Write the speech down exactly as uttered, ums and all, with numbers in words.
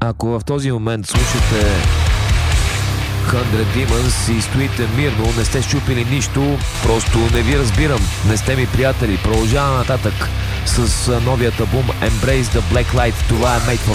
Ако в този момент слушате Hundred Demons и стоите мирно, не сте щупили нищо, просто не ви разбирам, не сте ми приятели. Продължаваме нататък с новият албум Embrace the Black Light. Това е Made for